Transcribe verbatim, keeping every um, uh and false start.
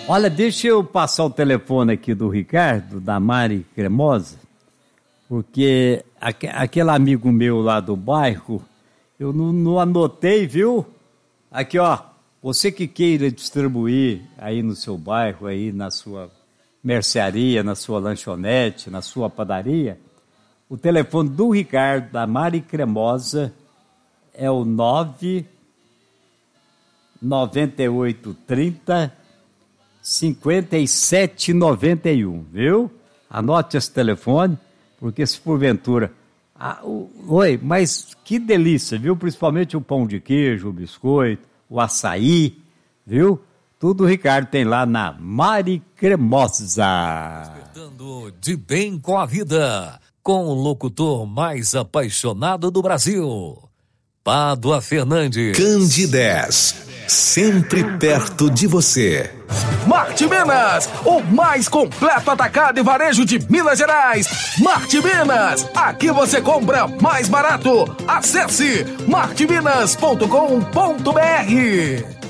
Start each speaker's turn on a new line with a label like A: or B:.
A: Olha, deixa eu passar o telefone aqui do Ricardo, da Mari Cremosa, porque aqu- aquele amigo meu lá do bairro, eu não, não anotei, viu? Aqui, ó, você que queira distribuir aí no seu bairro, aí na sua mercearia, na sua lanchonete, na sua padaria, o telefone do Ricardo, da Mari Cremosa, é o nove nove oito trinta cinquenta e sete noventa e um, viu? Anote esse telefone, porque se porventura... Ah, o, oi, mas que delícia, viu? Principalmente o pão de queijo, o biscoito, o açaí, viu? Tudo o Ricardo tem lá na Mari Cremosa.
B: Despertando de bem com a vida, com o locutor mais apaixonado do Brasil, Pádua Fernandes.
C: Candidez, sempre perto de você.
D: Marte Minas, o mais completo atacado e varejo de Minas Gerais. Marte Minas, aqui você compra mais barato. Acesse marte minas ponto com ponto br.